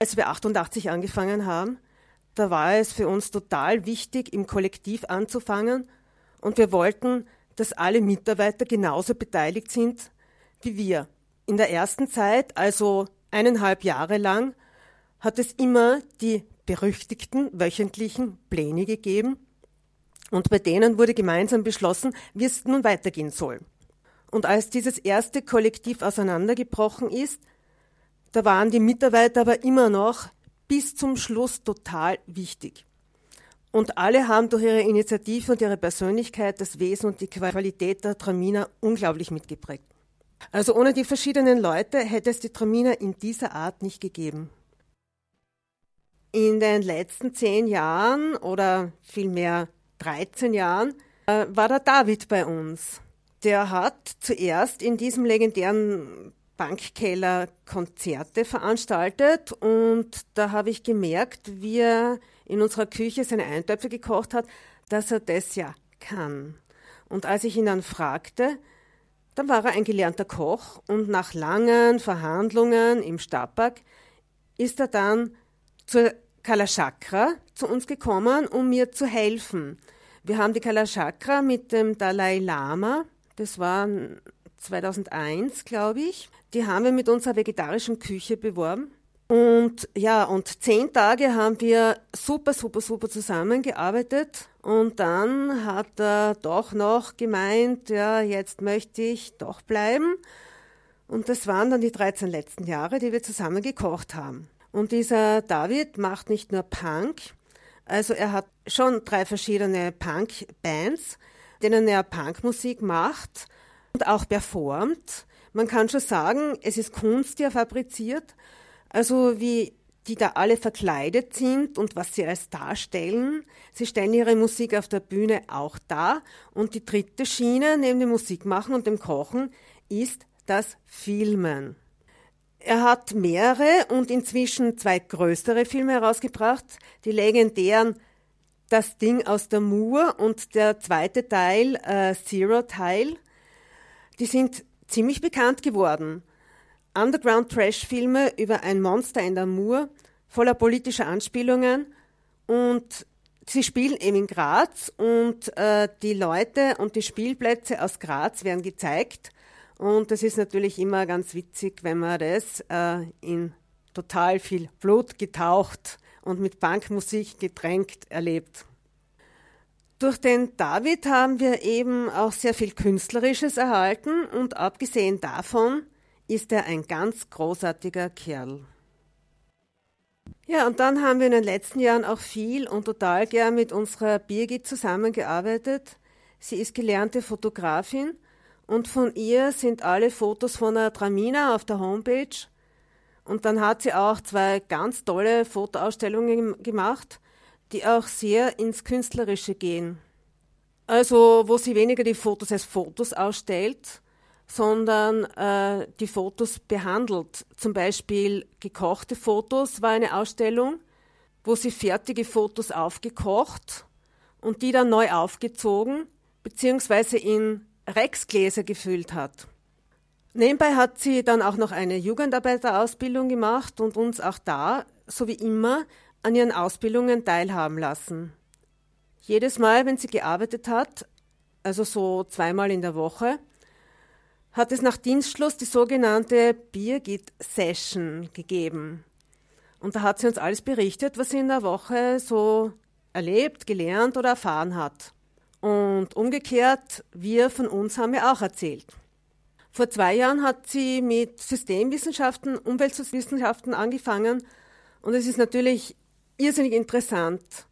Als wir 88 angefangen haben, da war es für uns total wichtig, im Kollektiv anzufangen und wir wollten, dass alle Mitarbeiter genauso beteiligt sind wie wir. In der ersten Zeit, also 1,5 Jahre lang, hat es immer die berüchtigten wöchentlichen Pläne gegeben und bei denen wurde gemeinsam beschlossen, wie es nun weitergehen soll. Und als dieses erste Kollektiv auseinandergebrochen ist, da waren die Mitarbeiter aber immer noch bis zum Schluss total wichtig. Und alle haben durch ihre Initiative und ihre Persönlichkeit das Wesen und die Qualität der Traminer unglaublich mitgeprägt. Also ohne die verschiedenen Leute hätte es die Traminer in dieser Art nicht gegeben. In den letzten 10 Jahren oder vielmehr 13 Jahren war der David bei uns. Der hat zuerst in diesem legendären Bankkeller Konzerte veranstaltet und da habe ich gemerkt, wie er in unserer Küche seine Eintöpfe gekocht hat, dass er das ja kann. Und als ich ihn dann fragte, dann war er ein gelernter Koch und nach langen Verhandlungen im Stadtpark ist er dann zur Kalachakra zu uns gekommen, um mir zu helfen. Wir haben die Kalachakra mit dem Dalai Lama, das war 2001, glaube ich, die haben wir mit unserer vegetarischen Küche beworben. Und 10 Tage haben wir super zusammengearbeitet. Und dann hat er doch noch gemeint, ja, jetzt möchte ich doch bleiben. Und das waren dann die 13 letzten Jahre, die wir zusammen gekocht haben. Und dieser David macht nicht nur Punk, also er hat schon 3 verschiedene Punk-Bands, denen er Punkmusik macht und auch performt. Man kann schon sagen, es ist Kunst, die er fabriziert. Also wie die da alle verkleidet sind und was sie als darstellen. Sie stellen ihre Musik auf der Bühne auch dar. Und die dritte Schiene neben dem Musikmachen und dem Kochen ist das Filmen. Er hat mehrere und inzwischen 2 größere Filme herausgebracht. Die legendären Das Ding aus der Mur und der zweite Teil, Zero Teil. Die sind ziemlich bekannt geworden. Underground-Trash-Filme über ein Monster in der Mur, voller politischer Anspielungen und sie spielen eben in Graz und die Leute und die Spielplätze aus Graz werden gezeigt und das ist natürlich immer ganz witzig, wenn man das in total viel Blut getaucht und mit Punkmusik getränkt erlebt. Durch den David haben wir eben auch sehr viel Künstlerisches erhalten und abgesehen davon ist er ein ganz großartiger Kerl. Ja, und dann haben wir in den letzten Jahren auch viel und total gern mit unserer Birgit zusammengearbeitet. Sie ist gelernte Fotografin und von ihr sind alle Fotos von der Tramina auf der Homepage. Und dann hat sie auch 2 ganz tolle Fotoausstellungen gemacht, die auch sehr ins Künstlerische gehen. Also, wo sie weniger die Fotos als Fotos ausstellt, sondern die Fotos behandelt. Zum Beispiel gekochte Fotos war eine Ausstellung, wo sie fertige Fotos aufgekocht und die dann neu aufgezogen bzw. in Rexgläser gefüllt hat. Nebenbei hat sie dann auch noch eine Jugendarbeiterausbildung gemacht und uns auch da, so wie immer, an ihren Ausbildungen teilhaben lassen. Jedes Mal, wenn sie gearbeitet hat, also so 2-mal in der Woche, hat es nach Dienstschluss die sogenannte Birgit-Session gegeben. Und da hat sie uns alles berichtet, was sie in der Woche so erlebt, gelernt oder erfahren hat. Und umgekehrt, wir von uns haben ihr auch erzählt. Vor 2 Jahren hat sie mit Systemwissenschaften, Umweltwissenschaften angefangen und es ist natürlich irrsinnig interessant,